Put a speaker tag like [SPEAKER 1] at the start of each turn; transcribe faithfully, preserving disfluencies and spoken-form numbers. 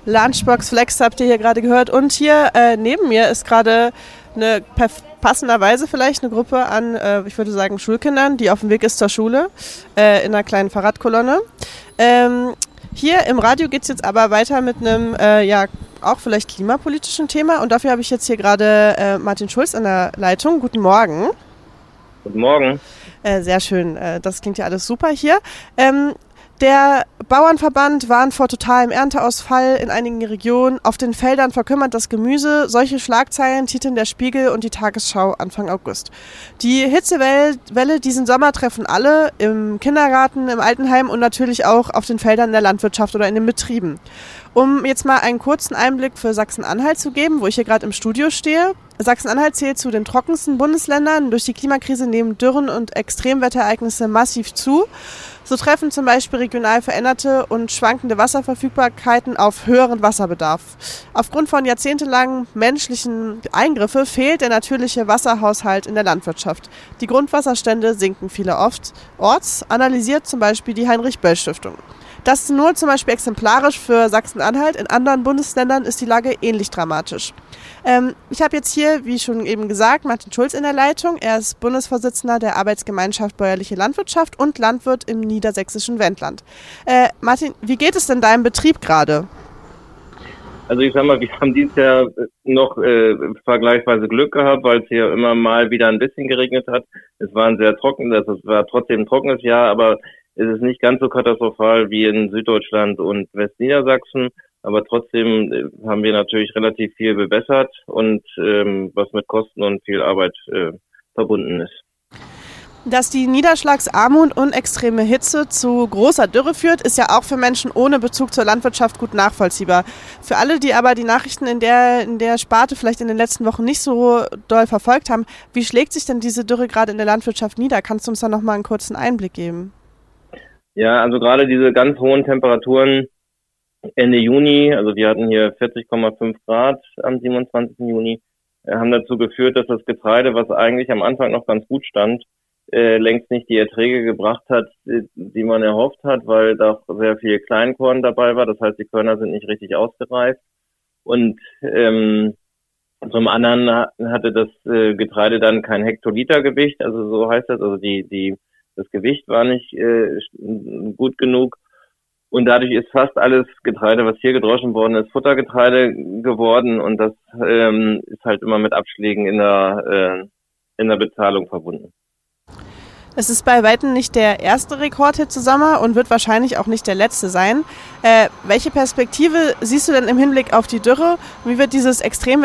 [SPEAKER 1] Lunchbox Flex habt ihr hier gerade gehört. Und hier äh, neben mir ist gerade eine perf- passenderweise vielleicht eine Gruppe an, äh, ich würde sagen, Schulkindern, die auf dem Weg ist zur Schule, äh, in einer kleinen Fahrradkolonne. Ähm, hier im Radio geht es jetzt aber weiter mit einem, äh, ja, auch vielleicht klimapolitischen Thema. Und dafür habe ich jetzt hier gerade äh, Martin Schulz an der Leitung. Guten Morgen.
[SPEAKER 2] Guten Morgen.
[SPEAKER 1] Äh, sehr schön, äh, das klingt ja alles super hier. Ähm, Der Bauernverband warnt vor totalem Ernteausfall in einigen Regionen. Auf den Feldern verkümmert das Gemüse. Solche Schlagzeilen titeln der Spiegel und die Tagesschau Anfang August. Die Hitzewelle diesen Sommer treffen alle, im Kindergarten, im Altenheim und natürlich auch auf den Feldern in der Landwirtschaft oder in den Betrieben. Um jetzt mal einen kurzen Einblick für Sachsen-Anhalt zu geben, wo ich hier gerade im Studio stehe. Sachsen-Anhalt zählt zu den trockensten Bundesländern. Durch die Klimakrise nehmen Dürren und Extremwetterereignisse massiv zu. So treffen zum Beispiel regional veränderte und schwankende Wasserverfügbarkeiten auf höheren Wasserbedarf. Aufgrund von jahrzehntelangen menschlichen Eingriffen fehlt der natürliche Wasserhaushalt in der Landwirtschaft. Die Grundwasserstände sinken vielerorts, analysiert zum Beispiel die Heinrich-Böll-Stiftung. Das ist nur zum Beispiel exemplarisch für Sachsen-Anhalt. In anderen Bundesländern ist die Lage ähnlich dramatisch. Ähm, ich habe jetzt hier, wie schon eben gesagt, Martin Schulz in der Leitung. Er ist Bundesvorsitzender der Arbeitsgemeinschaft Bäuerliche Landwirtschaft und Landwirt im niedersächsischen Wendland. Äh, Martin, wie geht es denn deinem Betrieb gerade?
[SPEAKER 2] Also ich sag mal, wir haben dieses Jahr noch äh, vergleichsweise Glück gehabt, weil es hier immer mal wieder ein bisschen geregnet hat. Es war ein sehr trockenes, es war trotzdem ein trockenes Jahr, aber es ist nicht ganz so katastrophal wie in Süddeutschland und Westniedersachsen. Aber trotzdem haben wir natürlich relativ viel bewässert und ähm, was mit Kosten und viel Arbeit äh, verbunden ist.
[SPEAKER 1] Dass die Niederschlagsarmut und extreme Hitze zu großer Dürre führt, ist ja auch für Menschen ohne Bezug zur Landwirtschaft gut nachvollziehbar. Für alle, die aber die Nachrichten in der, in der Sparte vielleicht in den letzten Wochen nicht so doll verfolgt haben, wie schlägt sich denn diese Dürre gerade in der Landwirtschaft nieder? Kannst du uns da noch mal einen kurzen Einblick geben?
[SPEAKER 2] Ja, also gerade diese ganz hohen Temperaturen Ende Juni, also wir hatten hier vierzig Komma fünf Grad am siebenundzwanzigsten Juni, haben dazu geführt, dass das Getreide, was eigentlich am Anfang noch ganz gut stand, äh, längst nicht die Erträge gebracht hat, die man erhofft hat, weil da sehr viel Kleinkorn dabei war. Das heißt, die Körner sind nicht richtig ausgereift. Und ähm, zum anderen hatte das äh, Getreide dann kein Hektolitergewicht, also so heißt das, also die die das Gewicht war nicht äh, gut genug. Und dadurch ist fast alles Getreide, was hier gedroschen worden ist, Futtergetreide geworden. Und das ähm, ist halt immer mit Abschlägen in der, äh, in der Bezahlung verbunden.
[SPEAKER 1] Es ist bei weitem nicht der erste Rekordhit zu Sommer und wird wahrscheinlich auch nicht der letzte sein. Äh, welche Perspektive siehst du denn im Hinblick auf die Dürre? Wie wird dieses extrem